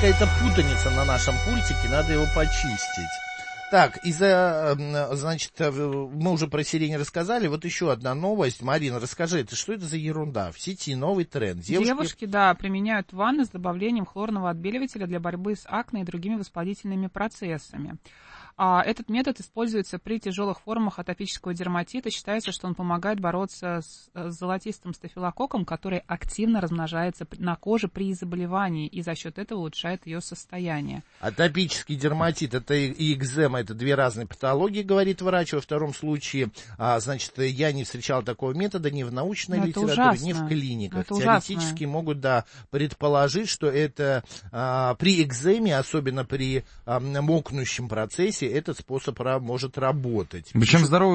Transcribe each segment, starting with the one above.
какая-то путаница на нашем пультике, надо его почистить. Так, значит, мы уже про сирень рассказали, вот еще одна новость. Марина, расскажи, что это за ерунда? В сети новый тренд. Девушки, да, применяют ванны с добавлением хлорного отбеливателя для борьбы с акне и другими воспалительными процессами. Этот метод используется при тяжелых формах атопического дерматита. Считается, что он помогает бороться с золотистым стафилококком, который активно размножается на коже при заболевании и за счет этого улучшает ее состояние. Атопический дерматит это и экзема, это две разные патологии, говорит врач. Во втором случае, значит, я не встречал такого метода ни в научной литературе, ужасно. ни в клиниках. Это теоретически ужасно. могут, да, предположить, что это при экземе, особенно при мокнущем процессе, этот способ может работать. Причем здоровой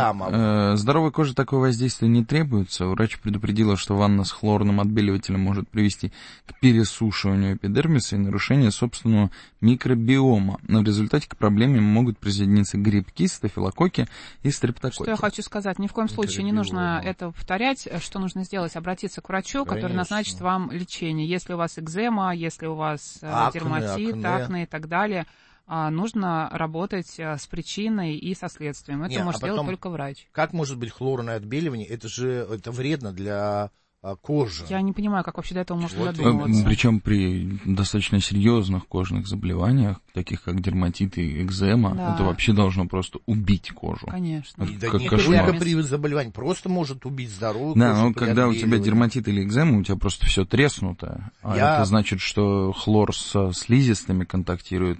коже такое воздействие не требуется. Врач предупредила, что ванна с хлорным отбеливателем может привести к пересушиванию эпидермиса и нарушению собственного микробиома. Но в результате к проблеме могут присоединиться грибки, стафилококки и стрептококки. Что я хочу сказать, ни в коем случае не нужно это повторять. Что нужно сделать? Обратиться к врачу, который назначит вам лечение. Если у вас экзема, если у вас дерматит, акне и так далее, нужно работать с причиной и со следствием. Это может делать только врач. Как может быть хлорное отбеливание? Это вредно для кожи. Я не понимаю, как вообще до этого можно додумываться. Причем при достаточно серьезных кожных заболеваниях, таких как дерматит и экзема, это вообще должно просто убить кожу. Конечно. Да не только при заболевании, просто может убить здоровую кожу. Да, но когда у тебя дерматит или экзема, у тебя просто все треснуто. Это значит, что хлор со слизистыми контактирует,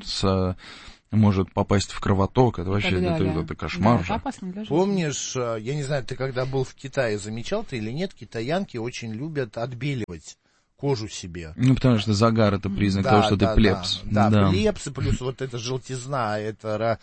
может попасть в кровоток, это вообще это кошмар. Да, это опасно для жизни. Помнишь, я не знаю, ты когда был в Китае, замечал ты или нет, китаянки очень любят отбеливать кожу себе. Ну, потому что загар — это признак того, что ты плебс. Да, плебс, и плюс вот эта желтизна, это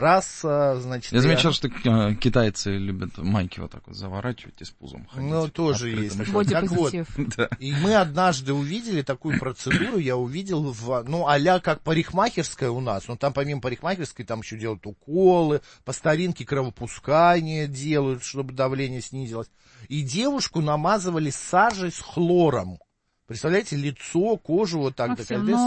раса, значит... Я замечал, что китайцы любят майки вот так вот заворачивать и с пузом ходить. Ну, тоже есть. Так вот, и мы однажды увидели такую процедуру, я увидел, а-ля как парикмахерская у нас, но там помимо парикмахерской, там еще делают уколы, по старинке кровопускание делают, чтобы давление снизилось. И девушку намазывали сажей с хлором. Представляете, лицо, кожу вот так,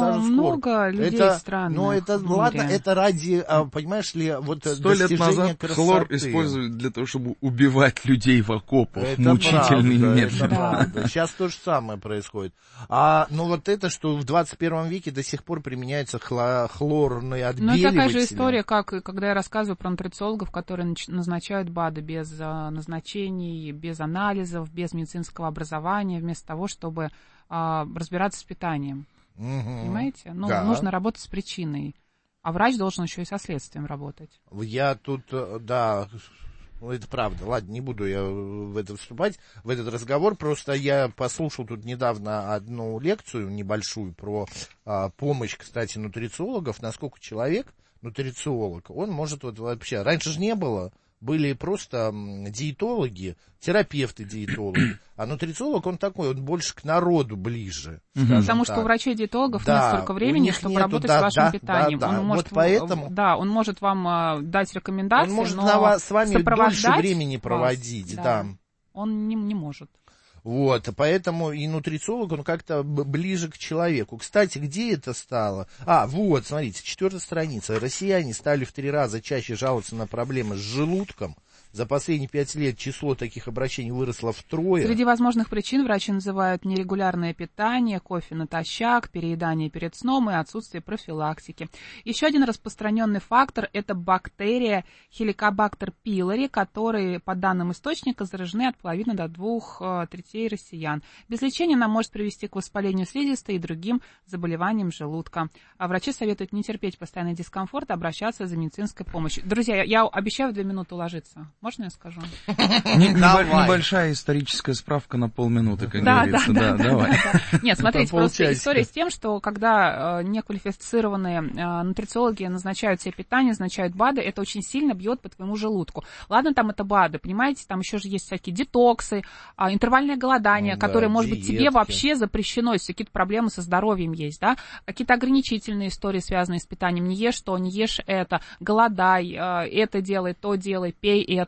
много людей странных. Но это, ладно, это ради, понимаешь ли, вот 100 лет назад красоты. Хлор использовали для того, чтобы убивать людей в окопах. Это мучительный метод. Это правда. Сейчас то же самое происходит. Но вот это, что в 21 веке до сих пор применяются хлорные отбеливатели. Ну, такая же история, как когда я рассказываю про нутрициологов, которые назначают БАДы без назначений, без анализов, без медицинского образования, вместо того, чтобы разбираться с питанием. Понимаете? Нужно работать с причиной. А врач должен еще и со следствием работать. Я тут, это правда. Ладно, не буду я в это вступать, в этот разговор. Просто я послушал тут недавно одну лекцию небольшую про помощь, кстати, нутрициологов. Насколько человек, нутрициолог, он может вот вообще... Раньше же не было. Были просто диетологи, терапевты-диетологи. А нутрициолог, он такой, он больше к народу ближе. Потому что у врачей-диетологов нет столько времени, чтобы работать с вашим питанием. Он может, вот поэтому... он может вам дать рекомендации, он может но с вами дольше времени проводить. Да. Он не может. Вот, поэтому и нутрициолог, он как-то ближе к человеку. Кстати, где это стало? Вот, смотрите, 4-я страница. Россияне стали в 3 раза чаще жаловаться на проблемы с желудком. За последние 5 лет число таких обращений выросло втрое. Среди возможных причин врачи называют нерегулярное питание, кофе натощак, переедание перед сном и отсутствие профилактики. Еще один распространенный фактор – это бактерия Helicobacter pylori, которые, по данным источника, заражены от половины до 2/3 россиян. Без лечения она может привести к воспалению слизистой и другим заболеваниям желудка. А врачи советуют не терпеть постоянный дискомфорт, а обращаться за медицинской помощью. Друзья, я обещаю в 2 минуты уложиться. Можно я скажу? Небольшая историческая справка на полминуты, как говорится. Давай. Нет, смотрите, просто история с тем, что когда неквалифицированные нутрициологи назначают себе питание, назначают БАДы, это очень сильно бьет по твоему желудку. Ладно, там это БАДы, понимаете, там еще же есть всякие детоксы, интервальное голодание, которое, может быть, тебе вообще запрещено, если какие-то проблемы со здоровьем есть, да, какие-то ограничительные истории, связанные с питанием, не ешь то, не ешь это, голодай, это делай, то делай, пей это.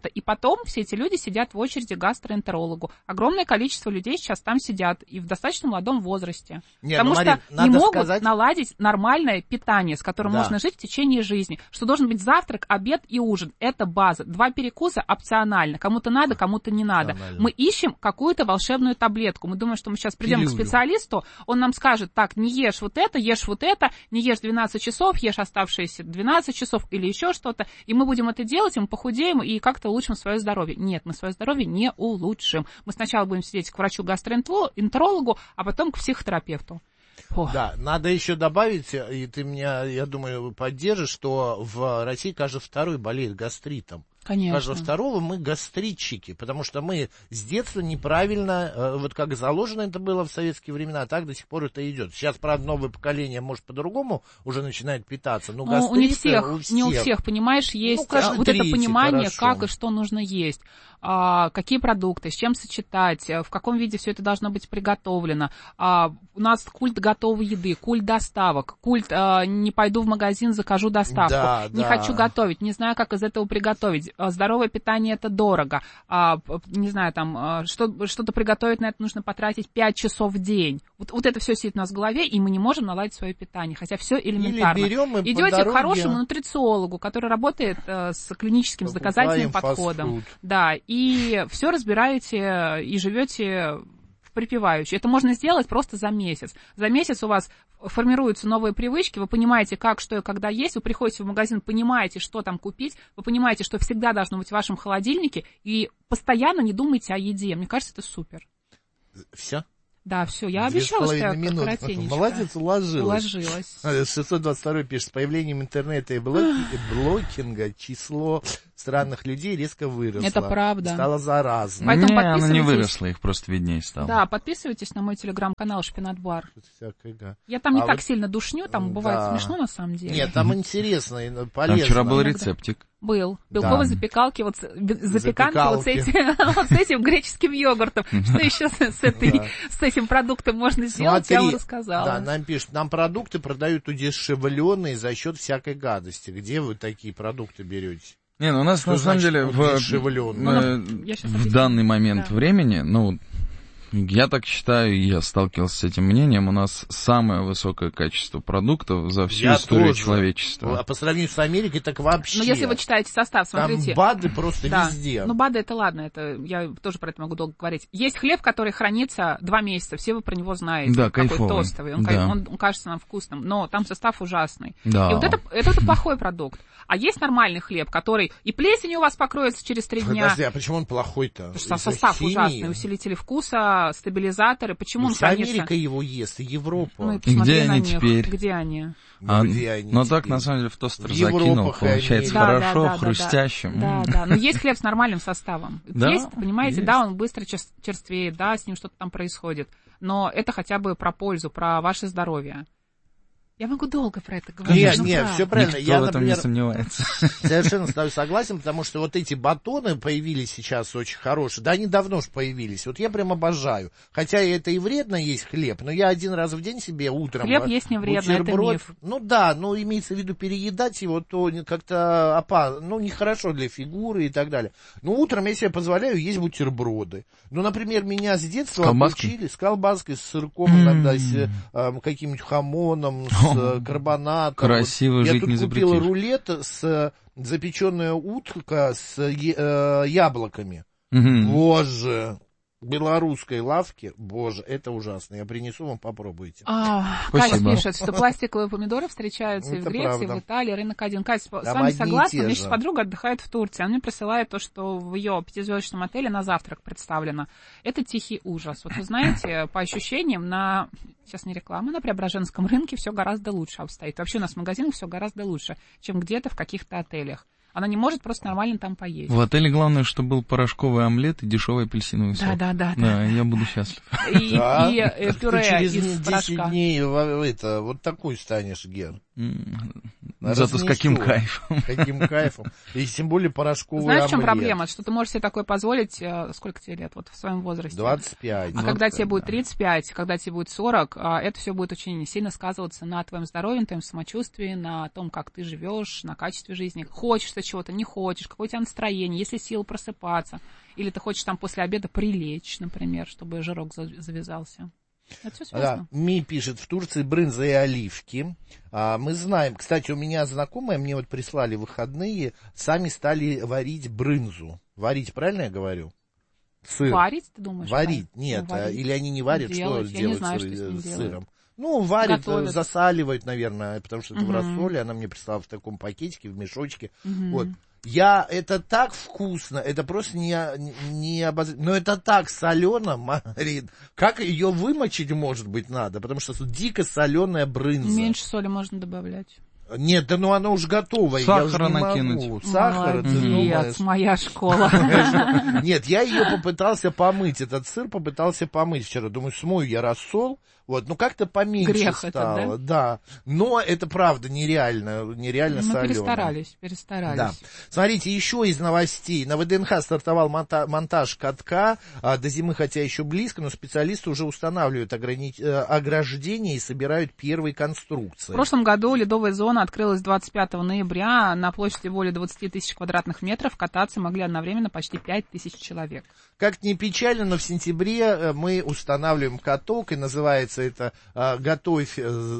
что-то. И потом все эти люди сидят в очереди к гастроэнтерологу. Огромное количество людей сейчас там сидят и в достаточно молодом возрасте. Потому что не могут наладить нормальное питание, с которым можно жить в течение жизни. Что должен быть завтрак, обед и ужин. Это база. 2 перекуса опционально. Кому-то надо, кому-то не надо. Мы ищем какую-то волшебную таблетку. Мы думаем, что мы сейчас придем к специалисту, он нам скажет: так, не ешь вот это, ешь вот это, не ешь 12 часов, ешь оставшиеся 12 часов или еще что-то, и мы будем это делать, и мы похудеем, и как-то улучшим свое здоровье. Нет, мы свое здоровье не улучшим. Мы сначала будем сидеть к врачу-гастроэнтерологу, а потом к психотерапевту. Да, надо еще добавить, и ты меня, я думаю, поддержишь, что в России каждый второй болеет гастритом. Конечно. Каждого второго мы гастритчики, потому что мы с детства неправильно, вот как заложено это было в советские времена, так до сих пор это идет. Сейчас, правда, новое поколение, может, по-другому уже начинает питаться, но гастрит не у всех, понимаешь, есть вот это понимание, как и что нужно есть, какие продукты, с чем сочетать, в каком виде все это должно быть приготовлено. У нас культ готовой еды, культ доставок, культ не пойду в магазин, закажу доставку, не хочу готовить, не знаю, как из этого приготовить. Здоровое питание — это дорого. Не знаю, там, что-то приготовить, на это нужно потратить 5 часов в день. Вот это все сидит у нас в голове, и мы не можем наладить свое питание, хотя все элементарно. Идете к хорошему нутрициологу, который работает с клиническим, с доказательным подходом. Да, и все разбираете, и живете припеваючи. Это можно сделать просто за месяц. За месяц у вас формируются новые привычки, вы понимаете, как, что и когда есть, вы приходите в магазин, понимаете, что там купить, вы понимаете, что всегда должно быть в вашем холодильнике, и постоянно не думайте о еде. Мне кажется, это супер. Все? Да, все, я обещала, что я коротенечко. Молодец, уложилась. 622 пишет: с появлением интернета и блогинга число странных людей резко выросло. Это правда. Стало заразно. Поэтому оно не выросло, их просто виднее стало. Да, подписывайтесь на мой телеграм-канал «Шпинат Бар». Я там не так сильно душню, там бывает смешно на самом деле. Нет, там интересно и полезно. Там вчера был рецептик. Был. Белковые запеканки, запеканки вот с этим греческим йогуртом. Что еще с этим продуктом можно сделать, я вам рассказала. Да, нам пишут: нам продукты продают удешевленные за счет всякой гадости. Где вы такие продукты берете? Не, ну у нас на самом деле в данный момент времени, я так считаю, и я сталкивался с этим мнением, у нас самое высокое качество продуктов за всю историю человечества. А по сравнению с Америкой, так вообще. Но если вы читаете состав, смотрите. Там БАДы просто везде. Ну, БАДы — это ладно, это я тоже про это могу долго говорить. Есть хлеб, который хранится 2 месяца, все вы про него знаете. Да, какой кайфовый. Тостовый, он кажется нам вкусным, но там состав ужасный. Да. И вот это плохой продукт. А есть нормальный хлеб, который и плесенью у вас покроется через 3 дня. Подожди, а почему он плохой-то? Потому что состав ужасный, усилители вкуса, стабилизаторы. Почему он хранится? Америка его ест, и Европа. Ну, и где они теперь? Где они? Но так, на самом деле, в тостер закинул, получается хорошо, хрустящим. Да. Но есть хлеб с нормальным составом. Есть, понимаете, да, он быстро черствеет, да, с ним что-то там происходит. Но это хотя бы про пользу, про ваше здоровье. Я могу долго про это говорить. Нет, все правильно. Никто в этом не сомневается. Совершенно с тобой согласен, потому что вот эти батоны появились сейчас очень хорошие. Да, они давно уж появились. Вот я прям обожаю. Хотя это и вредно есть хлеб, но я один раз в день себе утром... Хлеб есть не вредно, это миф. Ну да, имеется в виду переедать его, то как-то нехорошо для фигуры и так далее. Но утром я себе позволяю есть бутерброды. Например, меня с детства обучили с колбаской, с сырком, иногда с каким-нибудь хамоном, с карбонатом. Красиво жить не запретишь. Я тут купил рулет с запеченная утка с яблоками. Боже, белорусской лавки, боже, это ужасно. Я принесу вам, попробуйте. Катя пишет, что пластиковые помидоры встречаются и в Греции, и в Италии, рынок один. Катя, с вами согласна, у меня сейчас подруга отдыхает в Турции, она мне присылает то, что в ее 5-звездочном отеле на завтрак представлено. Это тихий ужас. Вот вы знаете, по ощущениям, сейчас не реклама, на Преображенском рынке все гораздо лучше обстоит. Вообще у нас в магазинах все гораздо лучше, чем где-то в каких-то отелях. Она не может просто нормально там поесть. В отеле главное, чтобы был порошковый омлет и дешевый апельсиновый сок. Да, я буду счастлив. И пюре через из 10 порошка. дней вот такой станешь, Ген. Зато с каким кайфом. Каким кайфом. И тем более порошковый омлет. Знаешь, в чем проблема? Что ты можешь себе такое позволить, сколько тебе лет, вот в своем возрасте? 25. А когда тебе будет 35, когда тебе будет 40, это все будет очень сильно сказываться на твоем здоровье, на твоем самочувствии, на том, как ты живешь, на качестве жизни. Хочешь ты чего-то, не хочешь, какое у тебя настроение, есть ли силы просыпаться. Или ты хочешь там после обеда прилечь, например, чтобы жирок завязался. Это все связано. Да. Ми пишет, в Турции брынза и оливки. Мы знаем, кстати, у меня знакомые, мне вот прислали выходные, сами стали варить брынзу. Варить, правильно я говорю? Сыр. Варить, ты думаешь? Варить, да? нет. Варить. Или они не варят, Делать. что Я не делать знаю, что с ним с делают. сыром? Ну, варят, Готовят. засаливают, наверное, потому что это в рассоле, она мне прислала в таком пакетике, в мешочке. Вот. Это так вкусно, это просто не обозрительно. Но это так солено, Марин. Как ее вымочить, может быть, надо? Потому что дико соленая брынза. Меньше соли можно добавлять. Нет, да ну она уже готовая. Сахара я уже не накинуть. могу. Сахара, ты думаешь? Моя школа. Нет, я ее попытался помыть, этот сыр попытался помыть вчера. Думаю, смою я рассол, вот, ну как-то поменьше Грех стало. это, да? Но это правда нереально соленое. Перестарались. Да. Смотрите, еще из новостей. На ВДНХ стартовал монтаж катка. До зимы, хотя еще близко, но специалисты уже устанавливают ограждения и собирают первые конструкции. В прошлом году ледовая зона открылась 25 ноября. На площади более 20 тысяч квадратных метров. Кататься могли одновременно почти 5 тысяч человек. Как ни печально, но в сентябре мы устанавливаем каток, и называется это «Готовь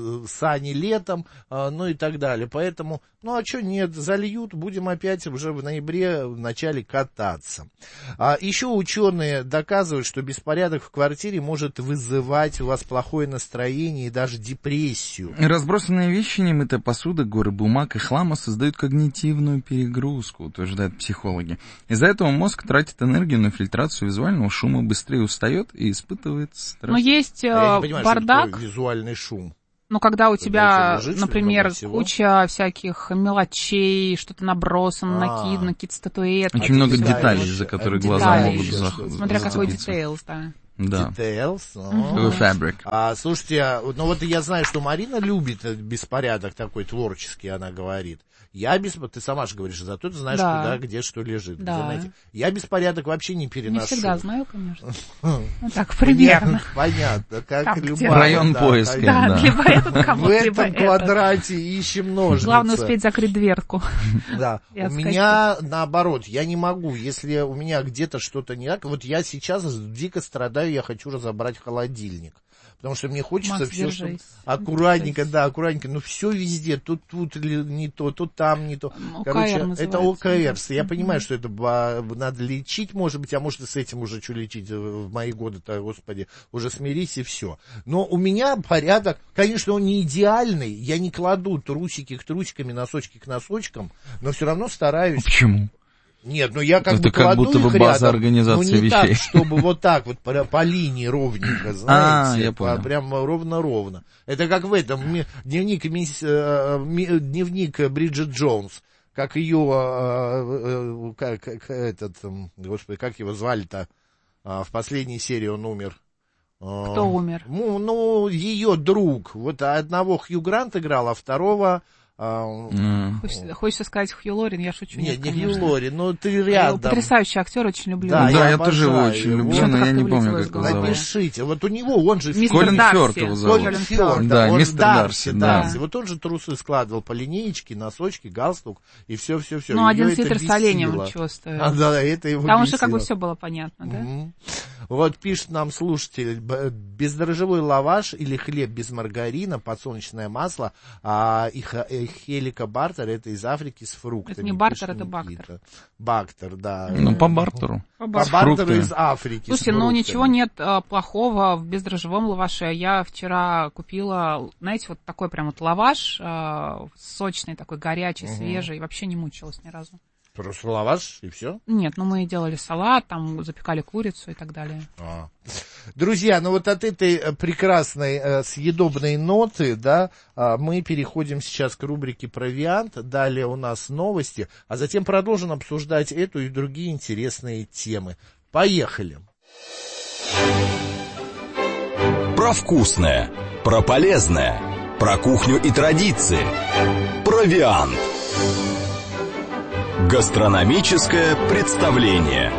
сани летом», ну и так далее. Поэтому, ну а что нет, зальют, будем опять уже в ноябре в начале кататься. Еще ученые доказывают, что беспорядок в квартире может вызывать у вас плохое настроение и даже депрессию. Разбросанные вещи, немытая посуда, горы бумаг и хлама создают когнитивную перегрузку, утверждают психологи. Из-за этого мозг тратит энергию на фильтрацию визуального шума, быстрее устает и испытывает стресс. Но есть бардак. Визуальный шум. Ну, когда у тебя, ложишься, например, куча всяких мелочей, что-то набросано, накидано, какие-то статуэтки. Очень много деталей, за которые глаза могут захватить. Смотря какой details, да. Да. Details. Фабрик. Слушайте, ну вот я знаю, что Марина любит беспорядок такой творческий, она говорит. Ты сама же говоришь, зато ты знаешь, куда, где что лежит. Да. Знаете, я беспорядок вообще не переношу. Не всегда знаю, конечно. Ну так, примерно. Понятно, как любая. Район поиска. Да, либо этот комод, в либо этом квадрате ищем ножницы. Главное успеть закрыть дверку. Да, у меня наоборот, я не могу, если у меня где-то что-то не так, вот я сейчас дико страдаю, я хочу разобрать холодильник. Потому что мне хочется все, чтобы аккуратненько, но все везде, тут не то, тут там не то. Короче, это ОКР. Я понимаю, что это надо лечить, может быть, а может и с этим уже что лечить в мои годы-то, господи, уже смирись и все. Но у меня порядок, конечно, он не идеальный, я не кладу трусики к трусикам, носочки к носочкам, но все равно стараюсь. Почему? Нет, ну я это как будто бы база организации вещей. Так, чтобы вот так вот по линии ровненько, знаете, я понял. Прям ровно-ровно. Это как в этом дневник Бриджит Джонс, как ее, господи, как его звали-то, в последней серии он умер. Кто умер? Ну, ее друг, вот одного Хью Грант играл, а второго... Хочется сказать Хью Лорин, я шучу. Нет, не Хью Лорин, но ты рядом. Потрясающий актер, очень люблю. Да, я тоже его очень люблю, но я не помню, как его зовут. Напишите, вот у него, он же... Колин Фёрд его зовут. Колин Фёрд, да, мистер Дарси, да. Вот он же трусы складывал по линеечке, носочки, галстук, и все. Ну, один свитер с оленем чего стоит. Да, это его там уже как бы все было понятно, да? Вот пишет нам слушатель, бездрожжевой лаваш или хлеб без маргарина, подсолнечное масло, и хеликобактер, это из Африки с фруктами. Это не бартер, это бактер. Бактер, да. Ну, по бартеру. По бартеру из Африки. Слушайте, ну ничего нет плохого в бездрожжевом лаваше. Я вчера купила, знаете, вот такой прям вот лаваш, сочный такой, горячий, свежий, вообще не мучилась ни разу. Просто лаваш и все? Нет, ну мы делали салат, там запекали курицу и так далее. Друзья, ну вот от этой прекрасной съедобной ноты, да, мы переходим сейчас к рубрике «Провиант». Далее у нас новости, а затем продолжим обсуждать эту и другие интересные темы. Поехали! Про вкусное, про полезное, про кухню и традиции. Провиант. Гастрономическое представление.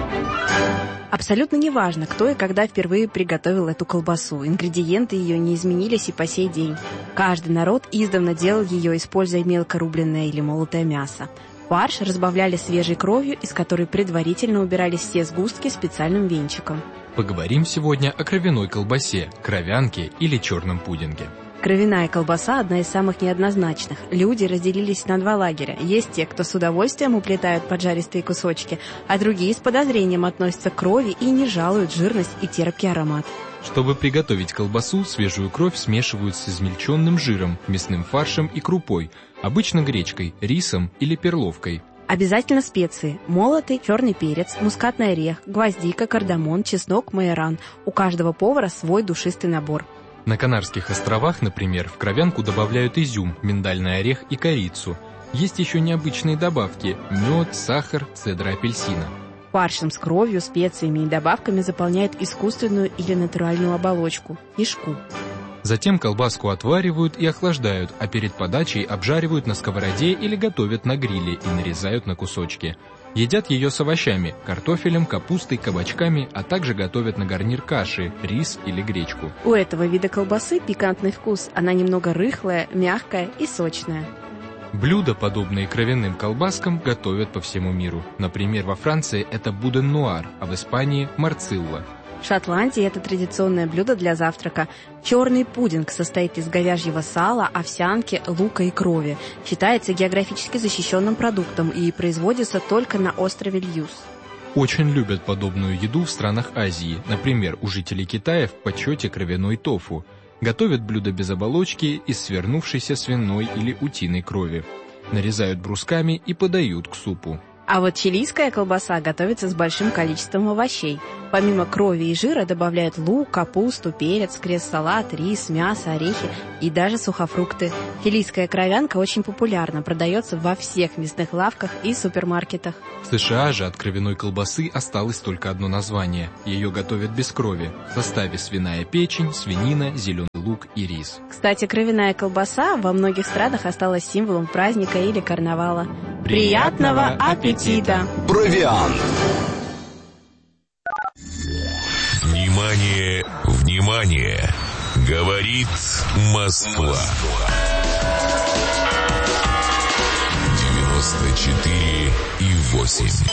Абсолютно неважно, кто и когда впервые приготовил эту колбасу. Ингредиенты ее не изменились и по сей день. Каждый народ издавна делал ее, используя мелко рубленное или молотое мясо. Фарш разбавляли свежей кровью, из которой предварительно убирались все сгустки специальным венчиком. Поговорим сегодня о кровяной колбасе, кровянке или черном пудинге. Кровяная колбаса – одна из самых неоднозначных. Люди разделились на два лагеря. Есть те, кто с удовольствием уплетают поджаристые кусочки, а другие с подозрением относятся к крови и не жалуют жирность и терпкий аромат. Чтобы приготовить колбасу, свежую кровь смешивают с измельченным жиром, мясным фаршем и крупой, обычно гречкой, рисом или перловкой. Обязательно специи – молотый черный перец, мускатный орех, гвоздика, кардамон, чеснок, майоран. У каждого повара свой душистый набор. На Канарских островах, например, в кровянку добавляют изюм, миндальный орех и корицу. Есть еще необычные добавки – мед, сахар, цедра апельсина. Фаршем с кровью, специями и добавками заполняют искусственную или натуральную оболочку – кишку. Затем колбаску отваривают и охлаждают, а перед подачей обжаривают на сковороде или готовят на гриле и нарезают на кусочки. Едят ее с овощами – картофелем, капустой, кабачками, а также готовят на гарнир каши, рис или гречку. У этого вида колбасы пикантный вкус, она немного рыхлая, мягкая и сочная. Блюда, подобные кровяным колбаскам, готовят по всему миру. Например, во Франции это буден-нуар, а в Испании – марцилла. В Шотландии это традиционное блюдо для завтрака. Черный пудинг состоит из говяжьего сала, овсянки, лука и крови. Считается географически защищенным продуктом и производится только на острове Льюс. Очень любят подобную еду в странах Азии. Например, у жителей Китая в почете кровяной тофу. Готовят блюдо без оболочки из свернувшейся свиной или утиной крови. Нарезают брусками и подают к супу. А вот чилийская колбаса готовится с большим количеством овощей. Помимо крови и жира добавляют лук, капусту, перец, крест-салат, рис, мясо, орехи и даже сухофрукты. Чилийская кровянка очень популярна, продается во всех мясных лавках и супермаркетах. В США же от кровяной колбасы осталось только одно название. Ее готовят без крови. В составе свиная печень, свинина, зеленый лук и рис. Кстати, кровяная колбаса во многих странах осталась символом праздника или карнавала. Приятного аппетита! Провиант. Внимание, внимание! Говорит Москва. 94,8.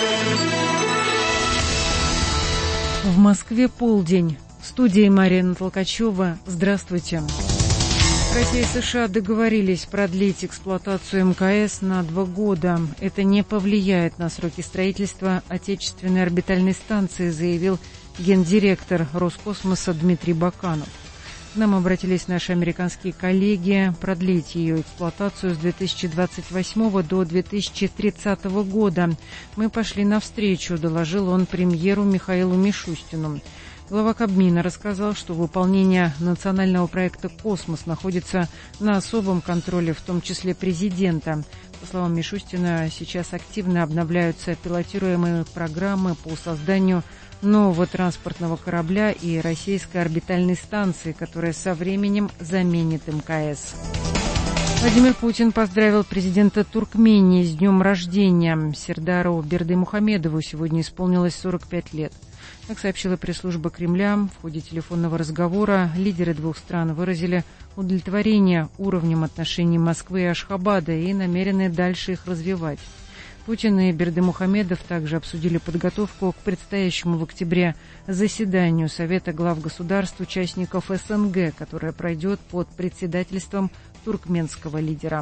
В Москве полдень. В студии Марина Толкачева. Здравствуйте. Россия и США договорились продлить эксплуатацию МКС на 2 года. Это не повлияет на сроки строительства отечественной орбитальной станции, заявил гендиректор Роскосмоса Дмитрий Баканов. К нам обратились наши американские коллеги продлить ее эксплуатацию с 2028 до 2030 года. Мы пошли навстречу, доложил он премьеру Михаилу Мишустину. Глава Кабмина рассказал, что выполнение национального проекта «Космос» находится на особом контроле, в том числе президента. По словам Мишустина, сейчас активно обновляются пилотируемые программы по созданию нового транспортного корабля и российской орбитальной станции, которая со временем заменит МКС. Владимир Путин поздравил президента Туркмении с днем рождения. Сердару Бердымухамедову сегодня исполнилось 45 лет. Как сообщила пресс-служба Кремля, в ходе телефонного разговора лидеры двух стран выразили удовлетворение уровнем отношений Москвы и Ашхабада и намерены дальше их развивать. Путин и Бердымухамедов также обсудили подготовку к предстоящему в октябре заседанию Совета глав государств участников СНГ, которое пройдет под председательством туркменского лидера.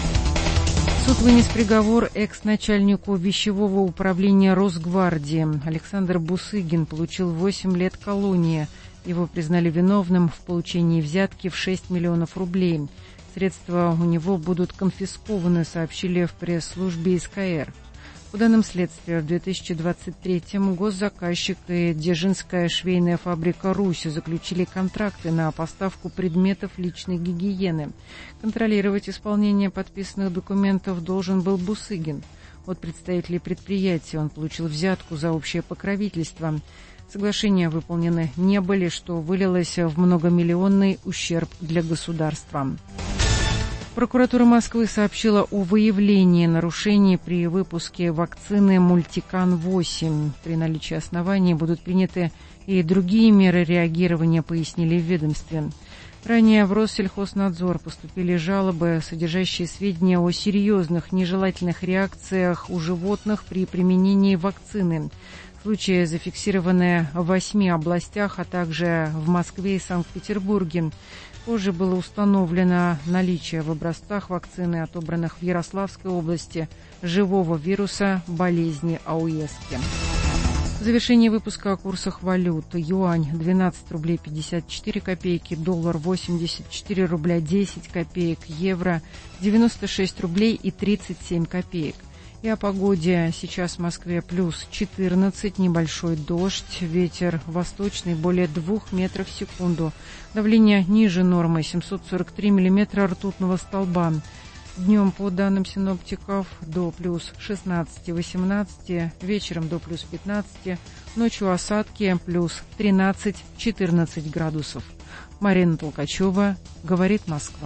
Суд вынес приговор экс-начальнику вещевого управления Росгвардии. Александр Бусыгин получил 8 лет колонии. Его признали виновным в получении взятки в 6 миллионов рублей. Средства у него будут конфискованы, сообщили в пресс-службе СКР. По данным следствия, в 2023-м госзаказчик и Дзержинская швейная фабрика «Русь» заключили контракты на поставку предметов личной гигиены. Контролировать исполнение подписанных документов должен был Бусыгин. От представителей предприятия он получил взятку за общее покровительство. Соглашения выполнены не были, что вылилось в многомиллионный ущерб для государства. Прокуратура Москвы сообщила о выявлении нарушений при выпуске вакцины «Мультикан-8». При наличии оснований будут приняты и другие меры реагирования, пояснили в ведомстве. Ранее в Россельхознадзор поступили жалобы, содержащие сведения о серьезных нежелательных реакциях у животных при применении вакцины. Случаи зафиксированы в 8 областях, а также в Москве и Санкт-Петербурге. Позже было установлено наличие в образцах вакцины, отобранных в Ярославской области, живого вируса болезни АУЕСки. В завершении выпуска о курсах валют. Юань 12 рублей 54 копейки, доллар 84 рубля 10 копеек, евро 96 рублей и 37 копеек. И о погоде. Сейчас в Москве плюс 14, небольшой дождь, ветер восточный более 2 метров в секунду. Давление ниже нормы 743 миллиметра ртутного столба. Днем, по данным синоптиков, до плюс 16-18, вечером до плюс 15, ночью осадки плюс 13-14 градусов. Марина Толкачева, говорит Москва.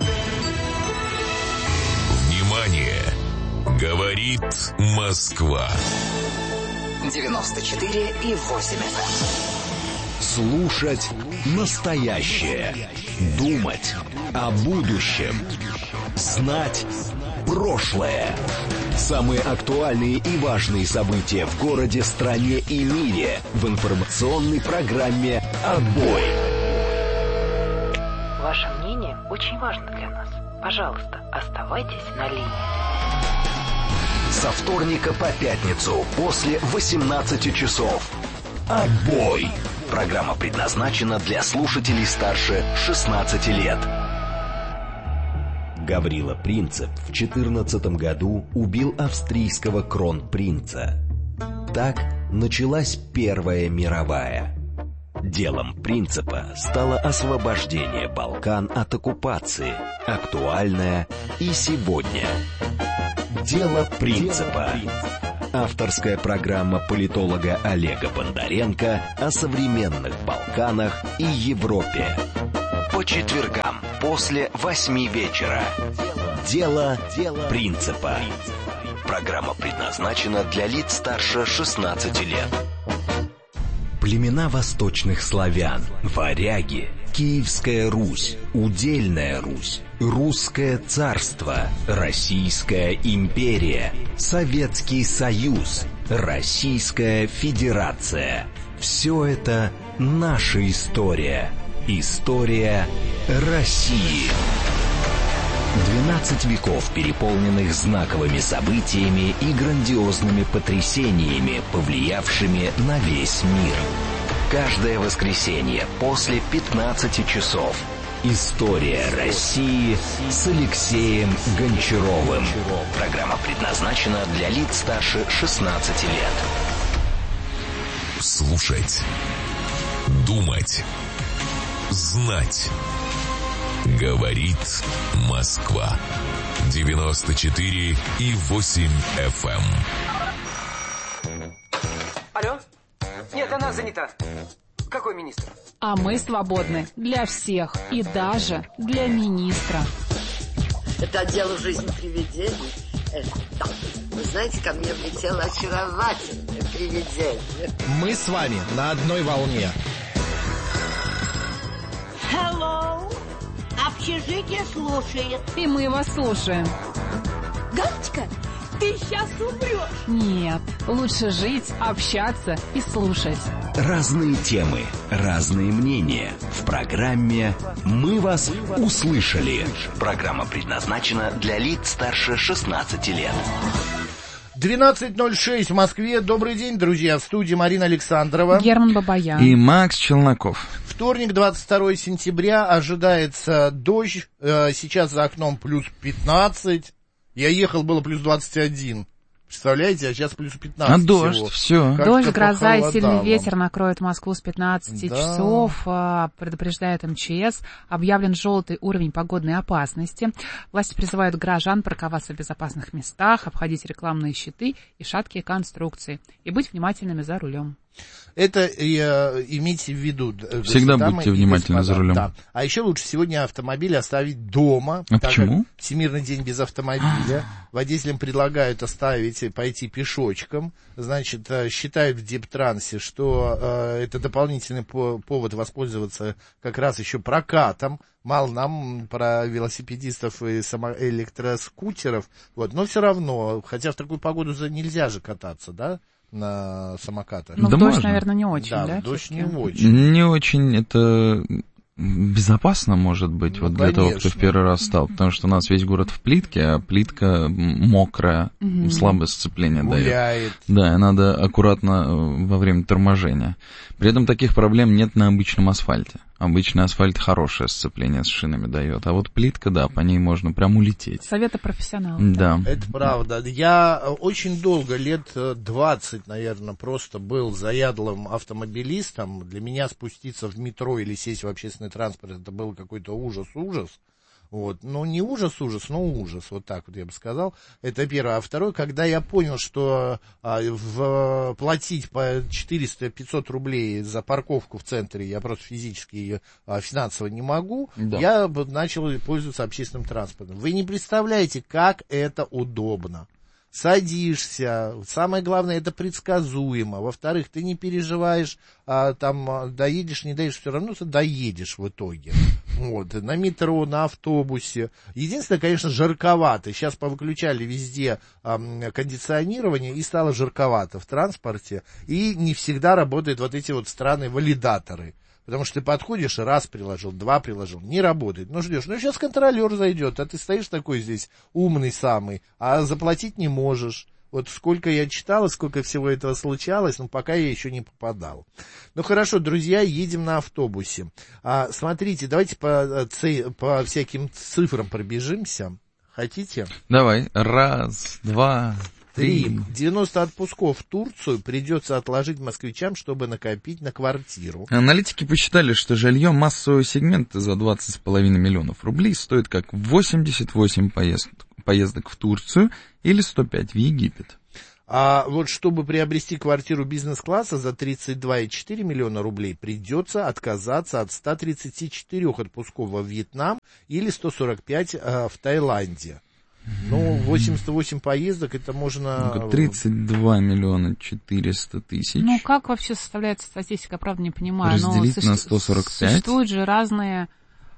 Внимание! Говорит Москва. 94,8 FM. Слушать настоящее. Думать о будущем. Знать прошлое. Самые актуальные и важные события в городе, стране и мире в информационной программе «Отбой». Ваше мнение очень важно для нас. Пожалуйста, оставайтесь на линии. Со вторника по пятницу после 18 часов. «Отбой». Программа предназначена для слушателей старше 16 лет. Гаврила Принцип в 14 году убил австрийского кронпринца. Так началась Первая мировая. Делом Принципа стало освобождение Балкан от оккупации, актуальное и сегодня. Дело Принципа. Авторская программа политолога Олега Бондаренко о современных Балканах и Европе. По четвергам после 8 вечера. Дело Принципа. Программа предназначена для лиц старше 16 лет. Племена восточных славян, варяги, Киевская Русь, Удельная Русь, Русское царство, Российская империя, Советский Союз, Российская Федерация. Все это наша история. История России. 12 веков, переполненных знаковыми событиями и грандиозными потрясениями, повлиявшими на весь мир. Каждое воскресенье после 15 часов. История России с Алексеем Гончаровым. Программа предназначена для лиц старше 16 лет. Слушать. Думать. Знать. Говорит Москва. 94,8 FM. Алло? Нет, она занята. Какой министр? А мы свободны для всех и даже для министра. Это отдел «Жизнь привидений». Да. Вы знаете, ко мне влетело очаровательное привидение. Мы с вами на одной волне. Hello. Общежитие слушает. И мы вас слушаем. Галочка, ты сейчас умрешь. Нет, лучше жить, общаться и слушать. Разные темы, разные мнения. В программе «Мы вас услышали». Программа предназначена для лиц старше 16 лет. 12:06 в Москве. Добрый день, друзья. В студии Марина Александрова, Герман Бабаян и Макс Челноков. Вторник, 22 сентября. Ожидается дождь. Сейчас за окном плюс 15. Я ехал, было плюс 21. Представляете, а сейчас плюс 15 А дождь, всего. все. Дождь, гроза и сильный ветер накроют Москву с 15 Да. часов, предупреждает МЧС. Объявлен желтый уровень погодной опасности. Власти призывают горожан парковаться в безопасных местах, обходить рекламные щиты и шаткие конструкции и быть внимательными за рулем. Это имейте в виду. Всегда будьте внимательны за рулем. Да. А еще лучше сегодня автомобиль оставить дома. А почему? Всемирный день без автомобиля. Водителям предлагают оставить, пойти пешочком. Значит, считают в Дептрансе, что это дополнительный повод воспользоваться как раз еще прокатом. Мало нам про велосипедистов и электроскутеров. Вот. Но все равно, хотя в такую погоду нельзя же кататься, да? На самокатах. Ну, да в дождь, можно. наверное, не очень, да? Да, в дождь не очень. Не очень это безопасно, может быть, Ну, вот для того, кто в первый раз стал. Потому что у нас весь город в плитке, а плитка мокрая, слабое сцепление дает. Да, и надо аккуратно во время торможения. При этом таких проблем нет на обычном асфальте. Обычный асфальт хорошее сцепление с шинами дает, а вот плитка, да, по ней можно прям улететь. Советы профессионалов. Да. Это правда. Я очень долго, лет 20, наверное, просто был заядлым автомобилистом. Для меня спуститься в метро или сесть в общественный транспорт, это был какой-то ужас-ужас. Вот. Ну, не ужас-ужас, но ужас, вот так вот я бы сказал. Это первое. А второе, когда я понял, что платить по 400-500 рублей за парковку в центре я просто физически финансово не могу, я начал пользоваться общественным транспортом. Вы не представляете, как это удобно. Садишься, самое главное, это предсказуемо. Во-вторых, ты не переживаешь, там, доедешь, не доедешь, все равно ты доедешь в итоге. Вот, на метро, на автобусе. Единственное, конечно, жарковато. Сейчас повыключали везде кондиционирование, и стало жарковато в транспорте. И не всегда работают вот эти вот странные валидаторы. Потому что ты подходишь, раз приложил, два приложил, не работает. Ну, ждешь, ну, сейчас контролер зайдет, а ты стоишь такой здесь умный самый, а заплатить не можешь. Вот сколько я читал, сколько всего этого случалось, но пока я еще не попадал. Ну, хорошо, друзья, едем на автобусе. Смотрите, давайте по всяким цифрам пробежимся. Хотите? Давай. 1, 2, 3. 90 отпусков в Турцию придется отложить москвичам, чтобы накопить на квартиру. Аналитики посчитали, что жилье массового сегмента за 20,5 миллионов рублей стоит как 88 поездок в Турцию или 105 в Египет. А вот чтобы приобрести квартиру бизнес-класса за 32,4 миллиона рублей, придется отказаться от 134 отпусков во Вьетнам или 145 в Таиланде. Ну, 88 поездок, это можно... 32 миллиона 400 тысяч. Ну, как вообще составляется статистика, правда, не понимаю. Разделить на 145. Существуют же разные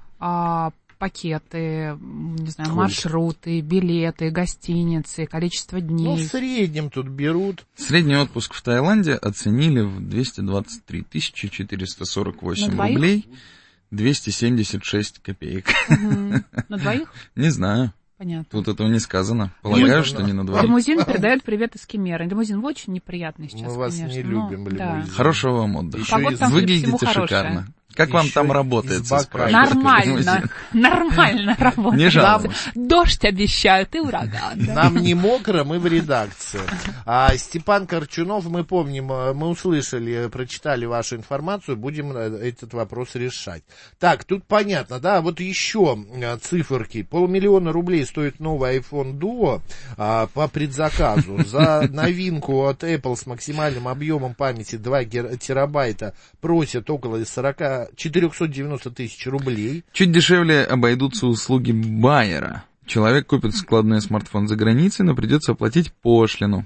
пакеты, не знаю, маршруты, билеты, гостиницы, количество дней. Ну, в среднем тут берут. Средний отпуск в Таиланде оценили в 223 448 рублей, 276 копеек. На двоих? Не знаю. Понятно. Тут этого не сказано. Полагаю, что не на двоих. Лимузин передает привет из Кемера. Лимузин очень неприятный сейчас, мы вас конечно. не любим, лимузин. Да. Хорошего вам отдыха. Выглядите шикарно. Как вам там работается? Нормально, нормально работает. Не жалуюсь. Дождь обещают и ураган. Нам не мокро, мы в редакции. Степан Корчунов, мы помним, мы услышали, прочитали вашу информацию, будем этот вопрос решать. Так, тут понятно, да, вот еще циферки. 500 000 рублей стоит новый iPhone Duo по предзаказу. За новинку от Apple с максимальным объемом памяти 2 терабайта просят около 490 тысяч рублей. Чуть дешевле обойдутся услуги байера. Человек купит складной смартфон за границей, но придется оплатить пошлину.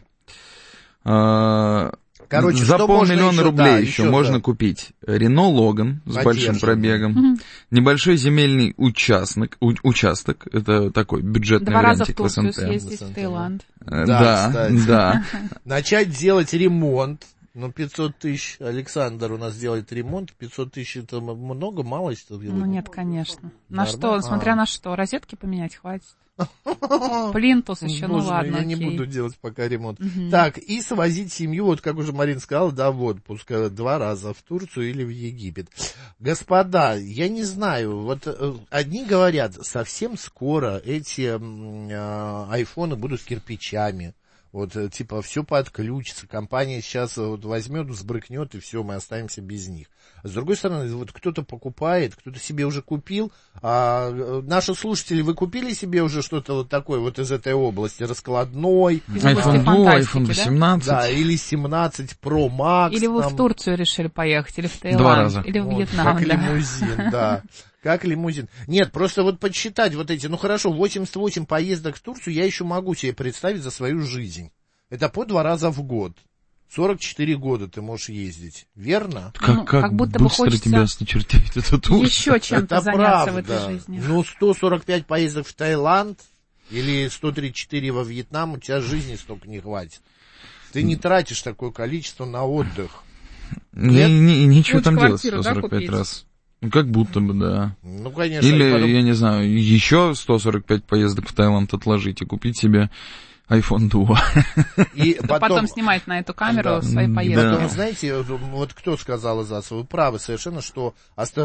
Короче, за 500 000 рублей еще можно купить Renault Logan с большим пробегом, небольшой земельный участок, это такой бюджетный 2 раза вариантик в Турцию СНТ. съездить, в Таиланд. Да. Начать делать ремонт. Ну, 500 тысяч, Александр у нас делает ремонт, 500 тысяч это много, мало? Ну, нет, конечно. На что, смотря на что, розетки поменять хватит. Плинтус еще, ну ладно. Я не буду делать пока ремонт. Так, и свозить семью, вот как уже Марина сказала, да, в отпуск 2 раза в Турцию или в Египет. Господа, я не знаю, вот одни говорят, совсем скоро эти айфоны будут кирпичами. Вот, типа, все подключится, компания сейчас вот возьмет, взбрыкнет, и все, мы останемся без них. А с другой стороны, вот кто-то покупает, кто-то себе уже купил, а наши слушатели, вы купили себе уже что-то вот такое вот из этой области, раскладной? iPhone Duo, iPhone 18. Да, или 17 Pro Max. Или вы в Турцию решили поехать, или в Таиланд, 2 раза. или в Вот, Вьетнам. как лимузин, да. Как лимузин. Нет, просто вот подсчитать вот эти, ну хорошо, 88 поездок в Турцию я еще могу себе представить за свою жизнь. Это по 2 раза в год. 44 года ты можешь ездить. Верно? Как будто быстро бы хочется тебя осточертеть этот Турцию. еще чем-то Это заняться правда. в этой жизни. Ну, 145 поездок в Таиланд или 134 во Вьетнам, у тебя жизни столько не хватит. Ты не тратишь такое количество на отдых. Ничего там делать квартиру, 145 купить? раз. Ну, как будто бы, да. Ну, конечно. Или, я не знаю, еще 145 поездок в Таиланд отложить и купить себе iPhone Duo. И потом снимать на эту камеру свои поездки. Потом, знаете, вот кто сказал из вас, вы правы совершенно, что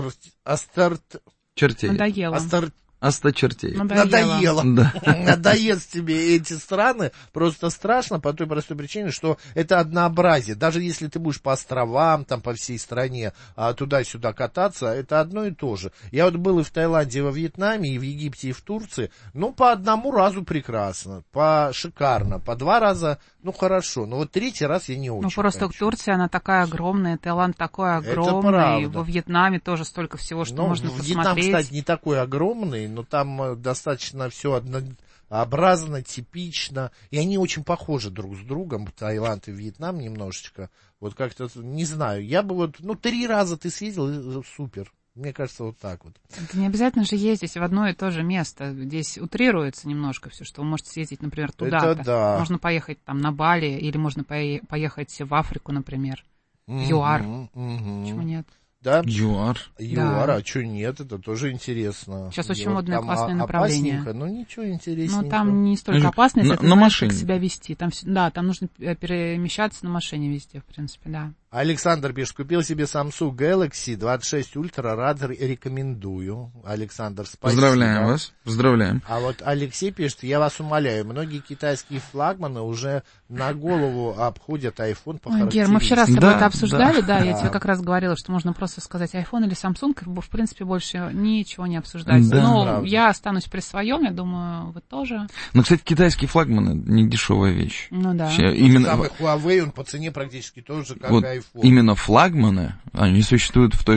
Чертей. Надоело. Осточертей. Надоело. Да. Надоест тебе эти страны. Просто страшно по той простой причине, что это однообразие. Даже если ты будешь по островам, там по всей стране туда-сюда кататься, это одно и то же. Я вот был и в Таиланде, и во Вьетнаме, и в Египте, и в Турции. Ну, по одному разу прекрасно, по шикарно, по 2 раза, ну, хорошо. Но вот 3-й раз я не очень Ну, просто хочу. Турция, она такая огромная, Таиланд такой огромный, во Вьетнаме тоже столько всего, что можно Вьетнам, посмотреть. кстати, не такой огромный, но там достаточно все однообразно, типично, и они очень похожи друг с другом, Таиланд и Вьетнам немножечко, вот как-то, не знаю, я бы вот, 3 раза ты съездил, супер, мне кажется, вот так вот. Это не обязательно же ездить в одно и то же место, здесь утрируется немножко все, что вы можете съездить, например, туда-то, это да. Можно поехать там на Бали, или можно поехать в Африку, например, в ЮАР, почему нет? Да? ЮАР, да. А что нет, это тоже интересно. Сейчас очень модное, классное направление. Ну ничего интересненького. Но там не столько опасно, если ты на знаешь, машине. как себя вести. Там нужно перемещаться на машине везде, в принципе, да. Александр пишет, купил себе Samsung Galaxy 26 Ultra, рад, рекомендую. Александр, спасибо. Поздравляем вас, поздравляем. А вот Алексей пишет, я вас умоляю, многие китайские флагманы уже на голову обходят iPhone по характеристикам. Гер, мы вчера с тобой это обсуждали, да, я тебе как раз говорила, что можно просто сказать iPhone или Samsung, в принципе, больше ничего не обсуждать. Да, но правда. я останусь при своем, я думаю, вы тоже. Но, кстати, китайские флагманы не дешевая вещь. Ну да. Самый Huawei, он по цене практически тоже, как вот iPhone. Именно флагманы, они существуют в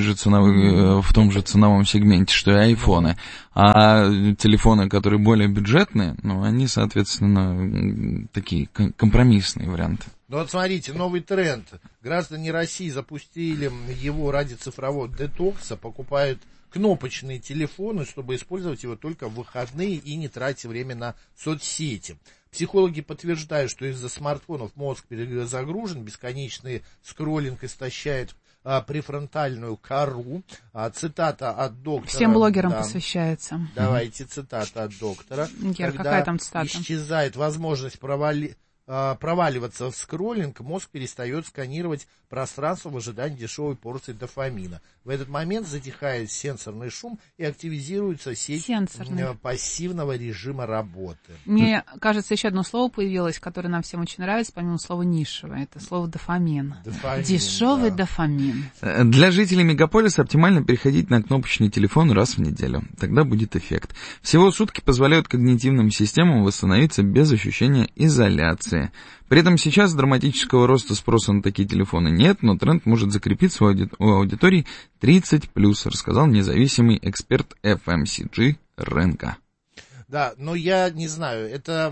в том же ценовом сегменте, что и айфоны. А телефоны, которые более бюджетные, они, соответственно, такие компромиссные варианты. Ну вот смотрите, новый тренд. Граждане России запустили его ради цифрового детокса, покупают кнопочные телефоны, чтобы использовать его только в выходные и не тратить время на соцсети. Психологи подтверждают, что из-за смартфонов мозг перезагружен, бесконечный скроллинг истощает префронтальную кору. Цитата от доктора. Всем блогерам посвящается. Давайте цитата от доктора. Гер, какая там цитата? Исчезает возможность проваливаться в скроллинг, мозг перестает сканировать пространство в ожидании дешевой порции дофамина. В этот момент затихает сенсорный шум и активизируется сеть пассивного режима работы. Мне кажется, еще одно слово появилось, которое нам всем очень нравится, помимо слова нишевое. Это слово дофамин. Дешевый дофамин. Для жителей мегаполиса оптимально переходить на кнопочный телефон раз в неделю. Тогда будет эффект. Всего сутки позволяют когнитивным системам восстановиться без ощущения изоляции. При этом сейчас драматического роста спроса на такие телефоны нет, но тренд может закрепиться у аудитории 30+, рассказал независимый эксперт FMCG рынка. Да, но я не знаю, это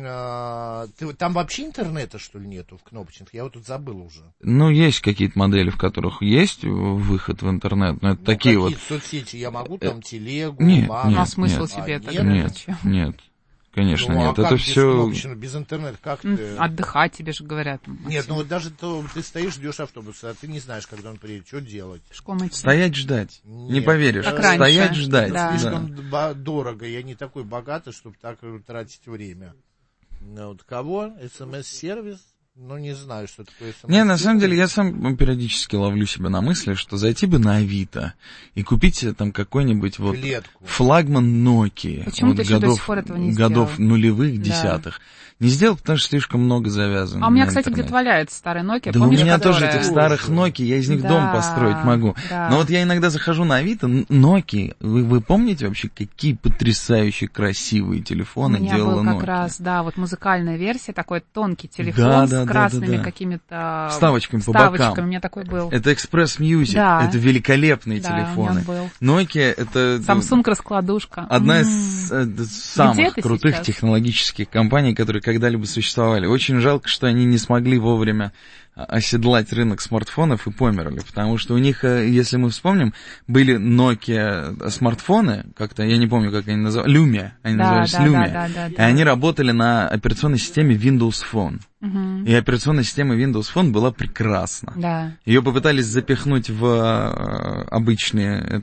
там вообще интернета, что ли, нету в кнопочных? Я вот тут забыл уже. Есть какие-то модели, в которых есть выход в интернет, но это такие вот... соцсети я могу, там телегу, нет, смысл себе это? Нет. Конечно, нет, а это как все... без интернета, как ты... Отдыхать тебе же говорят. Нет, вот даже ты стоишь, ждешь автобуса, а ты не знаешь, когда он приедет, что делать? Стоять, ждать. Не поверишь. Как раньше. Стоять, ждать. Да. Слишком дорого, я не такой богатый, чтобы так тратить время. Вот кого? СМС-сервис? Ну, не знаю, что такое СМС. Не, на самом деле, я сам периодически ловлю себя на мысли, что зайти бы на Авито и купить себе там какой-нибудь вот флагман Nokia. Почему вот ты еще до сих пор этого не сделал? Годов нулевых, десятых. Не сделал, потому что слишком много завязано. А у меня, кстати, где-то валяется старый Nokia. Да, помнишь, у меня тоже этих старых Nokia, я из них дом построить могу. Да. Но вот я иногда захожу на Авито, Nokia, вы помните вообще, какие потрясающие красивые телефоны делала Nokia? У меня был как раз, да, вот музыкальная версия, такой тонкий телефон с красными какими-то вставочками по бокам. У меня такой был. Это Express Music, это великолепные телефоны. Nokia это... Samsung раскладушка. Одна из самых крутых технологических компаний, которые когда-либо существовали. Очень жалко, что они не смогли вовремя оседлать рынок смартфонов и померли, потому что у них, если мы вспомним, были Nokia смартфоны, как-то, я не помню, как они назывались, Lumia, они назывались Lumia, и они работали на операционной системе Windows Phone. И операционная система Windows Phone была прекрасна. Да. Ее попытались запихнуть в обычные,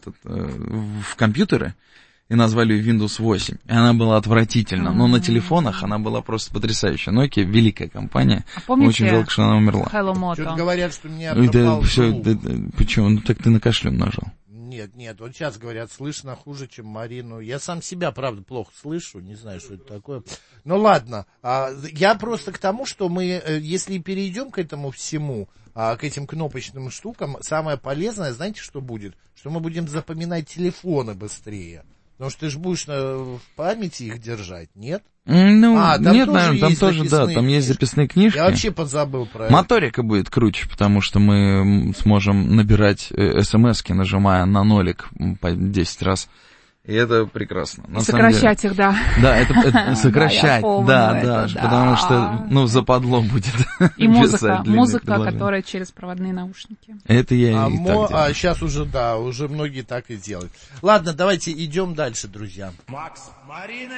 в компьютеры, и назвали ее Windows 8. И она была отвратительна. Но на телефонах она была просто потрясающая. Nokia — великая компания. А помните, очень жалко, что она умерла. Hello Moto? Что-то говорят, что меня пропал звук. Почему? Ну так ты на кашлем нажал. Нет, вот сейчас говорят, слышно хуже, чем Марину. Я сам себя, правда, плохо слышу, не знаю, что это такое. Ну ладно, я просто к тому, что мы, если перейдем к этому всему, к этим кнопочным штукам, самое полезное, знаете, что будет? Что мы будем запоминать телефоны быстрее. Потому что ты же будешь в памяти их держать, нет? Ну, нет, наверное, там тоже, да, там есть записные книжки. Я вообще подзабыл про это. Моторика будет круче, потому что мы сможем набирать смс-ки, нажимая на нолик по 10 раз. И это прекрасно. На сокращать их, да. Да, это сокращать, да, потому что, западло будет. И музыка, которая через проводные наушники. Это я и так делаю. А сейчас уже, да, уже многие так и делают. Ладно, давайте идем дальше, друзья. Макс, Марина.